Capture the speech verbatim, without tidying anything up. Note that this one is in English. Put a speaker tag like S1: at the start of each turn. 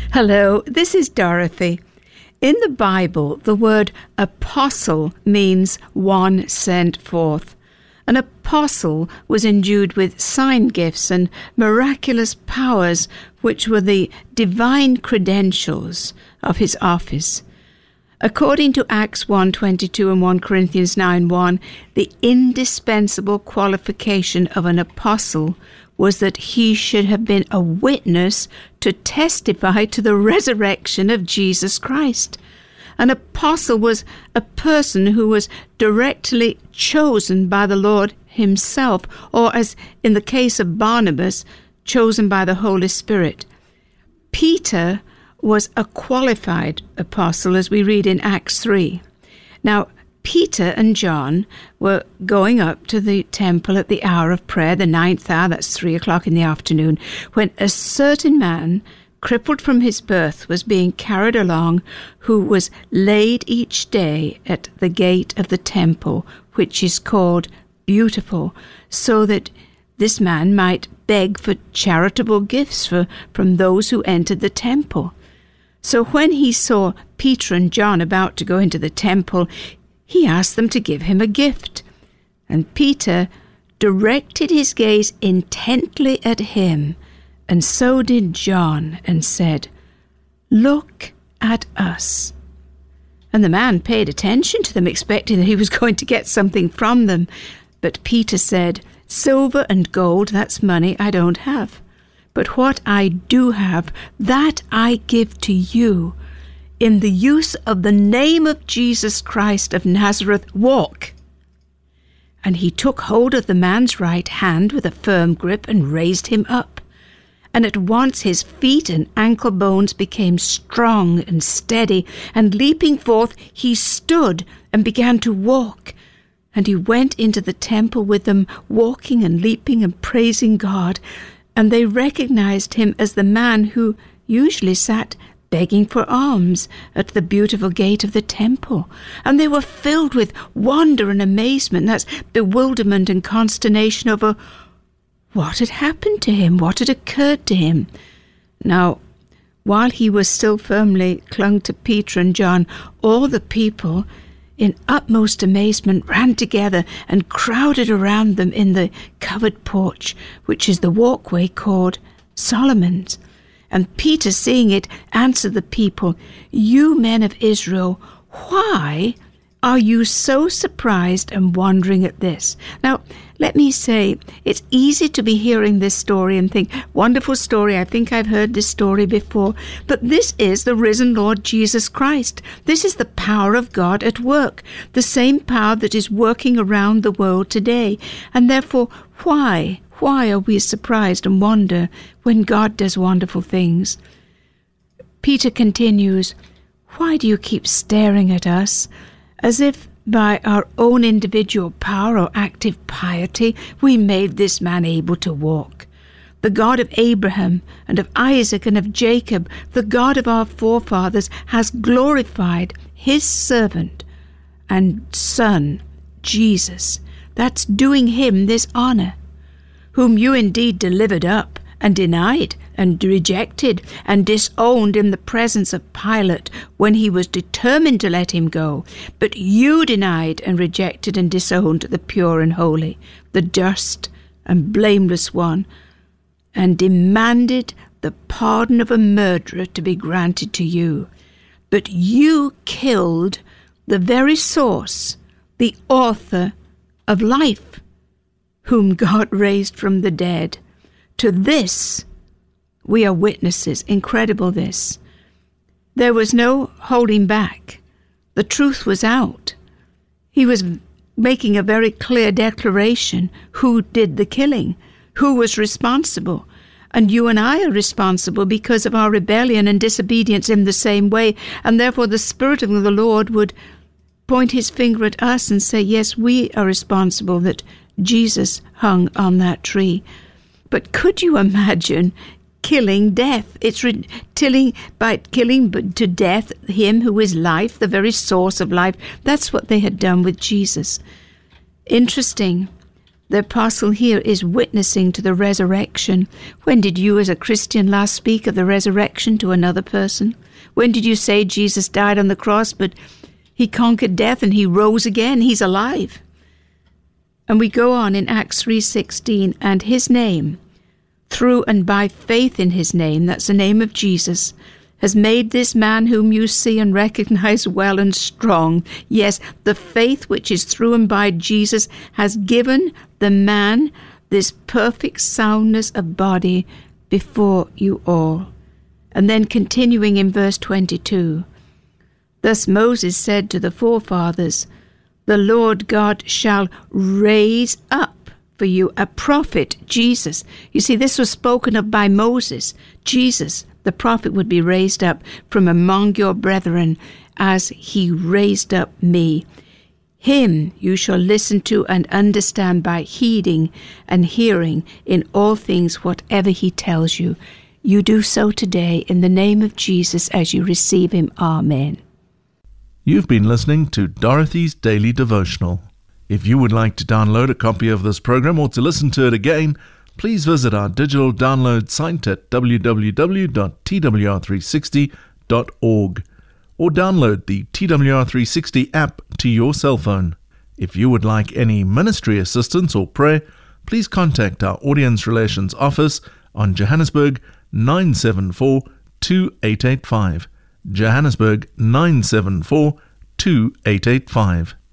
S1: Hello, this is Dorothy. In the Bible, the word apostle means one sent forth. An apostle was endued with sign gifts and miraculous powers, which were the divine credentials of his office. According to Acts one twenty-two and First Corinthians nine one, the indispensable qualification of an apostle was that he should have been a witness to testify to the resurrection of Jesus Christ. An apostle was a person who was directly chosen by the Lord himself, or as in the case of Barnabas, chosen by the Holy Spirit. Peter was a qualified apostle, as we read in Acts three. Now, Peter and John were going up to the temple at the hour of prayer, the ninth hour, that's three o'clock in the afternoon, when a certain man, crippled from his birth, was being carried along, who was laid each day at the gate of the temple, which is called Beautiful, so that this man might beg for charitable gifts for, from those who entered the temple. So when he saw Peter and John about to go into the temple, he asked them to give him a gift. And Peter directed his gaze intently at him, and so did John, and said, "Look at us." And the man paid attention to them, expecting that he was going to get something from them. But Peter said, "Silver and gold, that's money, I don't have. But what I do have, that I give to you. In the use of the name of Jesus Christ of Nazareth, walk." And he took hold of the man's right hand with a firm grip and raised him up. And at once his feet and ankle bones became strong and steady, and leaping forth he stood and began to walk. And he went into the temple with them, walking and leaping and praising God. And they recognized him as the man who usually sat begging for alms at the Beautiful gate of the temple. And they were filled with wonder and amazement, that's bewilderment and consternation over what had happened to him, what had occurred to him. Now, while he was still firmly clung to Peter and John, all the people, in utmost amazement, ran together and crowded around them in the covered porch, which is the walkway called Solomon's. And Peter, seeing it, answered the people, "You men of Israel, why are you so surprised and wondering at this?" Now, let me say, it's easy to be hearing this story and think, wonderful story, I think I've heard this story before. But this is the risen Lord Jesus Christ. This is the power of God at work, the same power that is working around the world today. And therefore, why? Why are we surprised and wonder when God does wonderful things? Peter continues, "Why do you keep staring at us as if by our own individual power or active piety we made this man able to walk? The God of Abraham and of Isaac and of Jacob, the God of our forefathers, has glorified his servant and son, Jesus. That's doing him this honor, whom you indeed delivered up and denied and rejected and disowned in the presence of Pilate when he was determined to let him go. But you denied and rejected and disowned the pure and holy, the just and blameless one, and demanded the pardon of a murderer to be granted to you. But you killed the very source, the author of life, whom God raised from the dead. To this we are witnesses." Incredible this. There was no holding back. The truth was out. He was making a very clear declaration who did the killing, who was responsible. And you and I are responsible because of our rebellion and disobedience in the same way. And therefore the Spirit of the Lord would point his finger at us and say, yes, we are responsible that Jesus hung on that tree. But could you imagine killing death? It's re- tilling, by killing to death him who is life, the very source of life. That's what they had done with Jesus. Interesting. The apostle here is witnessing to the resurrection. When did you as a Christian last speak of the resurrection to another person? When did you say Jesus died on the cross, but he conquered death and he rose again? He's alive. And we go on in Acts three sixteen, and his name, through and by faith in his name, that's the name of Jesus, has made this man whom you see and recognize well and strong. Yes, the faith which is through and by Jesus has given the man this perfect soundness of body before you all. And then continuing in verse twenty-two, thus Moses said to the forefathers, the Lord God shall raise up for you a prophet, Jesus. You see, this was spoken of by Moses. Jesus, the prophet, would be raised up from among your brethren as he raised up me. Him you shall listen to and understand by heeding and hearing in all things whatever he tells you. You do so today in the name of Jesus as you receive him. Amen.
S2: You've been listening to Dorothy's Daily Devotional. If you would like to download a copy of this program or to listen to it again, please visit our digital download site at w w w dot t w r three sixty dot org or download the T W R three sixty app to your cell phone. If you would like any ministry assistance or prayer, please contact our Audience Relations Office on Johannesburg nine seven four two eight eight five. Johannesburg nine seven four two eight eight five.